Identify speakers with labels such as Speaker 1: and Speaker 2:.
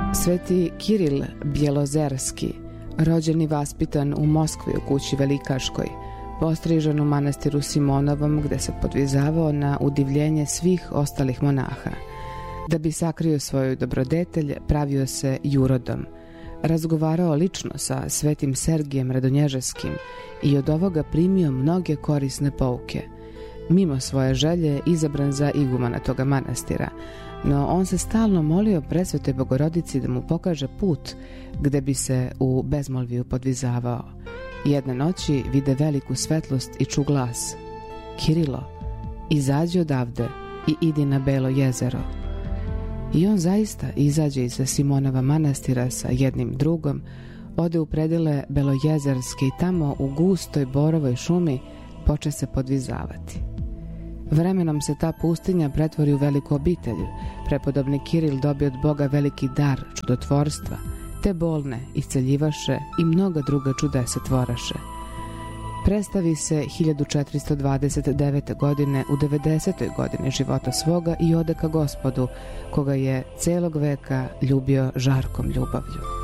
Speaker 1: Sveti Kiril Bjelozerski, rođen i vaspitan u Moskvi u kući Velikaškoj, postrižen u manastiru Simonovom gde se podvizavao na udivljenje svih ostalih monaha. Da bi sakrio svoju dobrodetelj, pravio se jurodom. Razgovarao lično sa svetim Sergijem Radonježevskim i od ovoga primio mnoge korisne pouke. Mimo svoje želje izabran za igumana toga manastira, no on se stalno molio Presvetoj Bogorodici da mu pokaže put gde bi se u bezmolviju podvizavao. Jedne noći vide veliku svetlost i ču glas: Kirilo, izađi odavde i idi na Belo jezero. I on zaista izađe iz Simonova manastira sa jednim drugom, ode u predele Belojezerske i tamo u gustoj borovoj šumi poče se podvizavati. Vremenom se ta pustinja pretvori u veliku obitelj. Prepodobni Kiril dobije od Boga veliki dar čudotvorstva, te bolne isceljivaše i mnoga druga čudesa tvoraše. Predstavi se 1429. godine u 90. godini života svoga i ode ka Gospodu, koga je celog veka ljubio žarkom ljubavlju.